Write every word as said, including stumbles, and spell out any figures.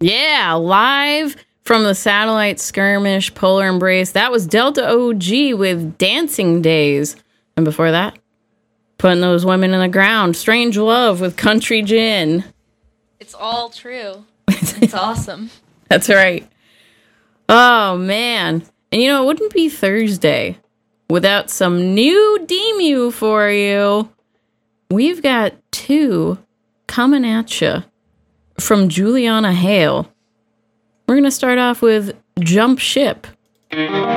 Yeah, live from the Satellite Skirmish Polar Embrace. That was Delta O G with Dancing Days. And before that, Putting Those Women in the Ground. Strange Love with Country Gin. It's all true. It's awesome. That's right. Oh, man. And you know, it wouldn't be Thursday without some new D-Mew for you. We've got two coming at you from Juliana Hale. We're going to start off with Jump Ship.